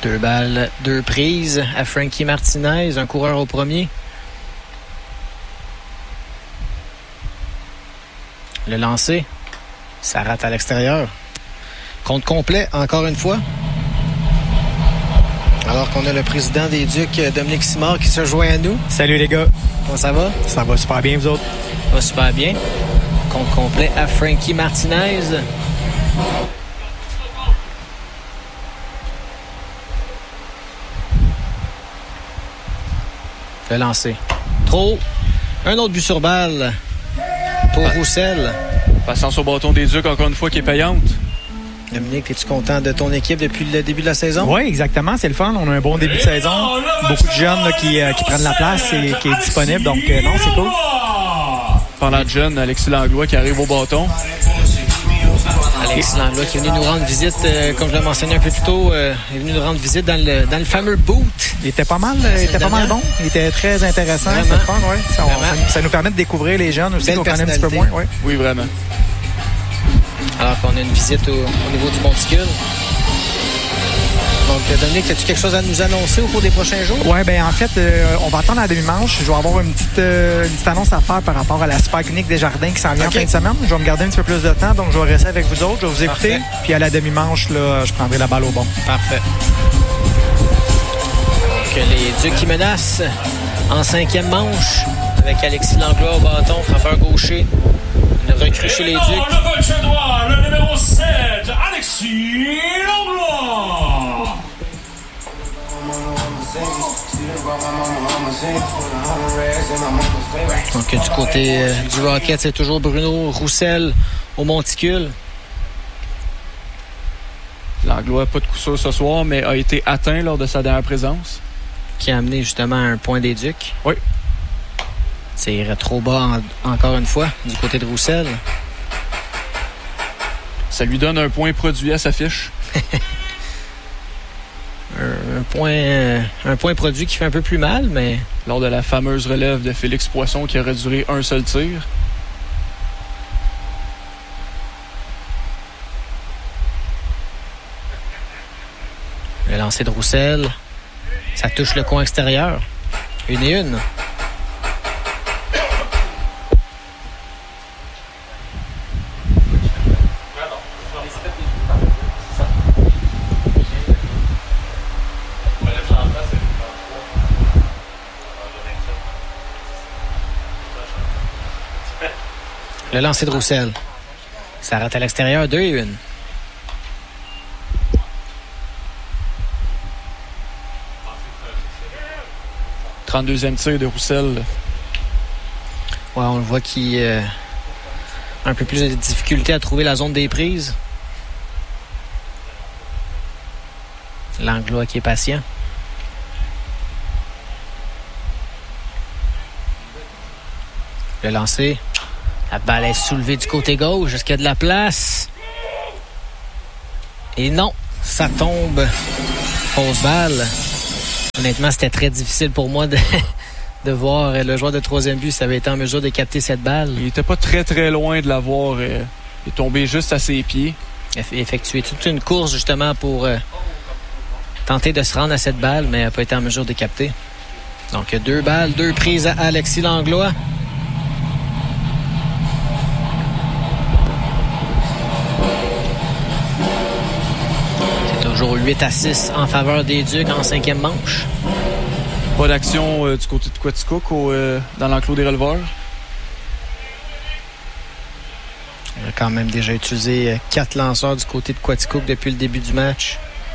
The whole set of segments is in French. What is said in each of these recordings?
2 balles, 2 prises à Frankie Martinez, un coureur au premier. Le lancer, ça rate à l'extérieur. Compte complet, encore une fois. Alors qu'on a le président des Ducs, Dominique Simard, qui se joint à nous. Salut les gars. Comment ça va? Ça va super bien, vous autres? Ça va super bien. Compte complet à Frankie Martinez. Le lancer. Trop. Un autre but sur balle pour Roussel. Patience au bâton des Ducs, encore une fois, qui est payante. Dominique, es-tu content de ton équipe depuis le début de la saison? Oui, exactement. C'est le fun. On a un bon début de saison. Beaucoup de jeunes là, qui prennent la place et qui est disponible. Donc, non, c'est cool. Parlant de jeunes, Alexis Langlois qui arrive au bâton. Alexis Langlois qui est venu nous rendre visite, comme je l'ai mentionné un peu plus tôt, est venu nous rendre visite dans le fameux boot. Il était pas mal, bon. Il était très intéressant. Vraiment. C'est le fun, ouais. Ça nous permet de découvrir les jeunes aussi qu'on connaît un petit peu moins. Ouais. Oui, vraiment. Alors qu'on a une visite au niveau du Monticule. Donc, Dominique, as-tu quelque chose à nous annoncer au cours des prochains jours? Oui, bien en fait, on va attendre la demi-manche. Je vais avoir une petite annonce à faire par rapport à la Super Clinique des Jardins qui s'en vient en fin de semaine. Je vais me garder un petit peu plus de temps, donc je vais rester avec vous autres. Je vais vous écouter. Parfait. Puis à la demi-manche, là, je prendrai la balle au bon. Parfait. Donc, les Ducs qui menacent en 5e manche avec Alexis Langlois au bâton, frappeur gaucher. Une recrue chez les Ducs. Le gauche droit, le numéro 7, Alexis Langlois. Donc, du côté du Rocket, c'est toujours Bruno Roussel au Monticule. Langlois, pas de coup sûr ce soir, mais a été atteint lors de sa dernière présence. Qui a amené justement un point des Ducs. Oui. C'est trop bas encore une fois du côté de Roussel. Ça lui donne un point produit à sa fiche. un point produit qui fait un peu plus mal, mais... Lors de la fameuse relève de Félix Poisson qui aurait duré un seul tir. Le lancer de Roussel. Ça touche le coin extérieur. 1-1. Le lancer de Roussel. Ça rate à l'extérieur, 2-1. « 32e tir de Roussel. » Ouais, on le voit qu'il a un peu plus de difficulté à trouver la zone des prises. Langlois qui est patient. Le lancer. La balle est soulevée du côté gauche. Est-ce qu'il y a de la place? Et non, ça tombe. Fausse balle. Honnêtement, c'était très difficile pour moi de voir le joueur de troisième but s'il avait été en mesure de capter cette balle. Il n'était pas très très loin de l'avoir. Il est tombé juste à ses pieds. Il a effectué toute une course justement pour tenter de se rendre à cette balle, mais il n'a pas été en mesure de capter. Donc 2 balles, 2 prises à Alexis Langlois. Toujours 8-6 en faveur des Ducs en 5e manche. Pas d'action du côté de Quaticook dans l'enclos des releveurs. Il a quand même déjà utilisé 4 lanceurs du côté de Quaticook depuis le début du match.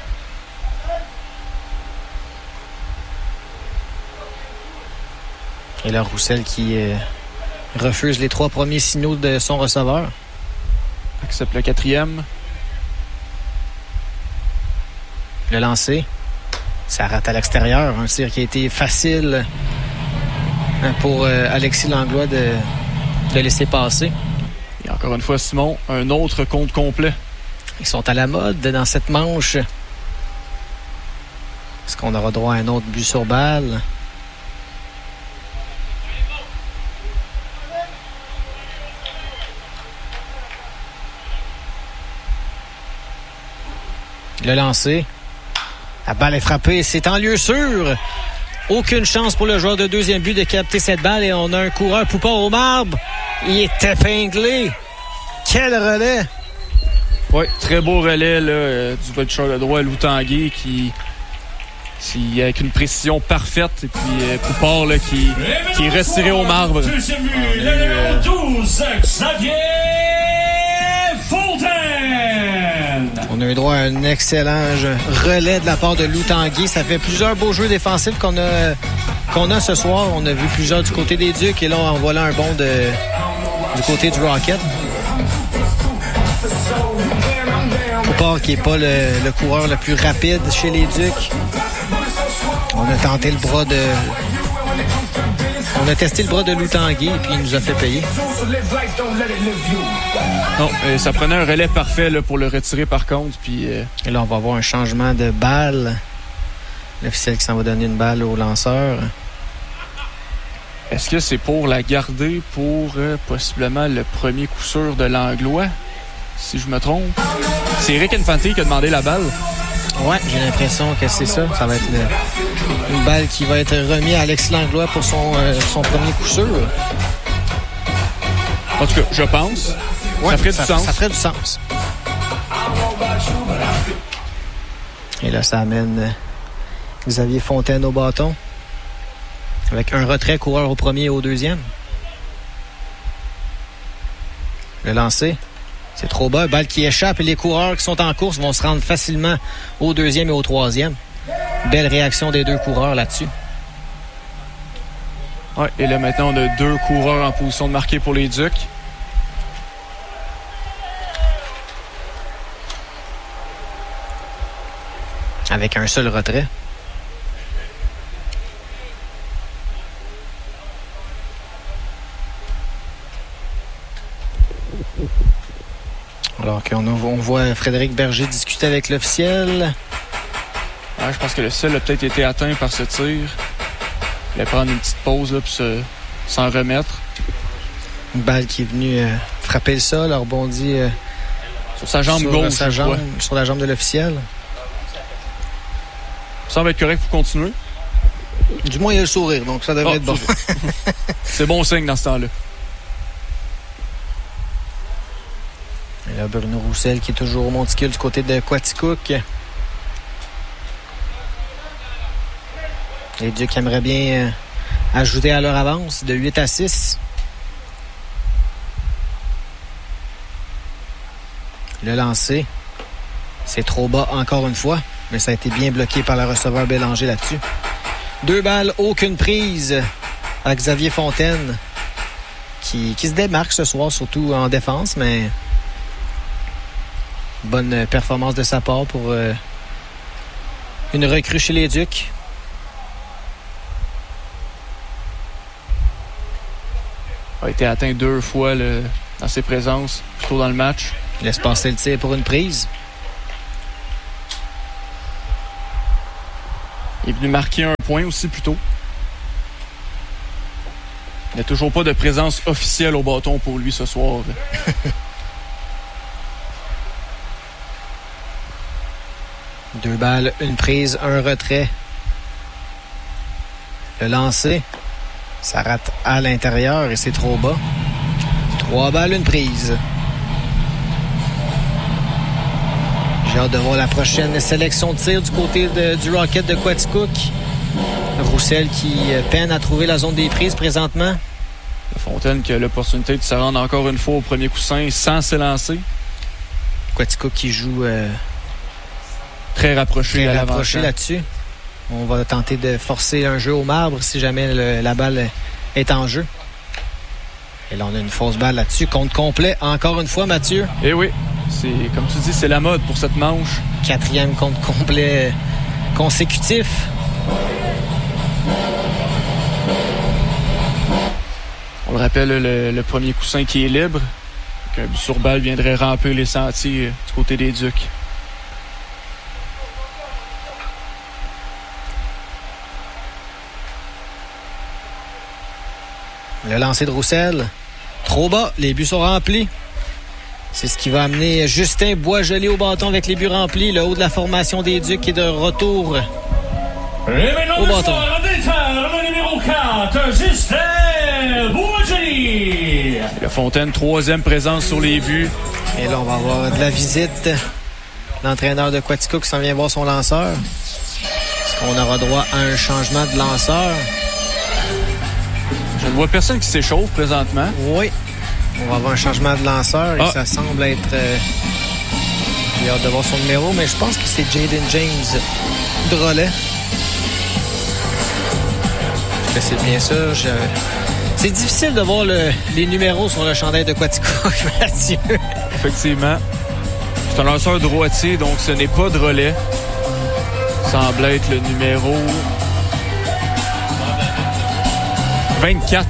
Et là, Roussel qui refuse les 3 premiers signaux de son receveur. Accepte le 4e. Le lancer, ça rate à l'extérieur. Un tir qui a été facile pour Alexis Langlois de laisser passer. Et encore une fois, Simon, un autre compte complet. Ils sont à la mode dans cette manche. Est-ce qu'on aura droit à un autre but sur balle? Le lancer. La balle est frappée, c'est en lieu sûr. Aucune chance pour le joueur de deuxième but de capter cette balle et on a un coureur Poupard au marbre. Il est épinglé. Quel relais! Oui, très beau relais là, du voltigeur de droit Lou Tanguay qui avec une précision parfaite et puis Poupard là, qui est retiré au marbre. Deuxième but, le numéro 12, Xavier Fontaine. On a eu droit à un excellent relais de la part de Lou Tanguay. Ça fait plusieurs beaux jeux défensifs qu'on a ce soir. On a vu plusieurs du côté des Ducs et là, en voilà un bon du côté du Rocket. Poupard qui n'est pas le coureur le plus rapide chez les Ducs. On a tenté le bras de... On a testé le bras de Lou Tanguay et puis il nous a fait payer. Non, ça prenait un relais parfait là, pour le retirer par contre. Puis, Et là, on va avoir un changement de balle. L'officiel qui s'en va donner une balle au lanceur. Est-ce que c'est pour la garder pour possiblement le premier coup sûr de l'Anglois? Si je me trompe. C'est Eric Infante qui a demandé la balle. Ouais, j'ai l'impression que c'est ça. Ça va être une balle qui va être remise à Alexis Langlois pour son premier coup sûr. En tout cas, je pense. Ouais, ça ferait du sens. Ça ferait du sens. Et là, ça amène Xavier Fontaine au bâton. Avec un retrait coureur au premier et au deuxième. Le lancer. C'est trop bas. Balle qui échappe et les coureurs qui sont en course vont se rendre facilement au deuxième et au troisième. Belle réaction des deux coureurs là-dessus. Ouais, et là, maintenant, on a deux coureurs en position de marquer pour les Ducs. Avec un seul retrait. Alors qu'on voit Frédéric Berger discuter avec l'officiel. Ouais, je pense que le ciel a peut-être été atteint par ce tir. Il allait prendre une petite pause là, puis s'en remettre. Une balle qui est venue frapper le sol, a rebondi sur sa jambe gauche. Sur la jambe de l'officiel. Ça va être correct pour continuer. Du moins, il y a le sourire, donc ça devrait être bon. C'est bon signe dans ce temps-là. Et là, Bruno Roussel qui est toujours au monticule du côté de Quaticook. Les Ducs aimeraient bien ajouter à leur avance de 8-6. Le lancer, c'est trop bas encore une fois, mais ça a été bien bloqué par le receveur Bélanger là-dessus. 2 balles, aucune prise à Xavier Fontaine qui se démarque ce soir, surtout en défense, mais bonne performance de sa part pour une recrue chez les Ducs. A été atteint 2 fois dans ses présences, plutôt dans le match. Il laisse passer le tir pour une prise. Il est venu marquer un point aussi plus tôt. Il n'y a toujours pas de présence officielle au bâton pour lui ce soir. 2 balles, une prise, un retrait. Le lancer, ça rate à l'intérieur et c'est trop bas. 3 balles, une prise. J'ai hâte de voir la prochaine sélection de tir du côté du Rocket de Quaticook. Roussel qui peine à trouver la zone des prises présentement. Fontaine qui a l'opportunité de se rendre encore une fois au premier coussin sans s'élancer. Quaticook qui joue très rapproché là-dessus. On va tenter de forcer un jeu au marbre si jamais la balle est en jeu. Et là, on a une fausse balle là-dessus. Compte complet, encore une fois, Mathieu. Eh oui, c'est comme tu dis, c'est la mode pour cette manche. 4e compte complet consécutif. On le rappelle, le premier coussin qui est libre. Un but sur balle viendrait ramper les sentiers du côté des Ducs. Le lancer de Roussel. Trop bas. Les buts sont remplis. C'est ce qui va amener Justin Boisjoli au bâton avec les buts remplis. Le haut de la formation des Ducs est de retour au bâton. Le numéro 4, Justin Boisjoli. La Fontaine, 3e présence sur les buts. Et là, on va avoir de la visite. L'entraîneur de Quatico qui s'en vient voir son lanceur. Est-ce qu'on aura droit à un changement de lanceur? Je ne vois personne qui s'échauffe présentement. Oui. On va avoir un changement de lanceur et ça semble être... J'ai hâte de voir son numéro, mais je pense que c'est Jaden James Drolet. C'est bien ça. C'est difficile de voir les numéros sur le chandail de Quatico, Mathieu. Effectivement. C'est un lanceur droitier, donc ce n'est pas Drolet. Semble être le numéro 24.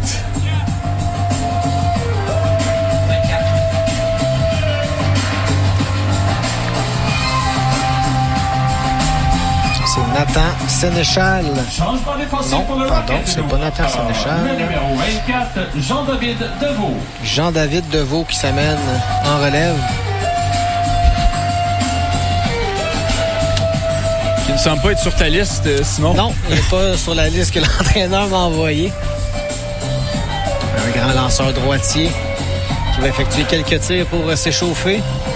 C'est Nathan Sénéchal. Non, pardon, c'est pas Nathan Sénéchal. Le numéro 24, Jean-David Deveau. Jean-David Deveau qui s'amène en relève. Qui ne semble pas être sur ta liste, Simon. Non, il n'est pas sur la liste que l'entraîneur m'a envoyée. Un grand lanceur droitier qui va effectuer quelques tirs pour s'échauffer.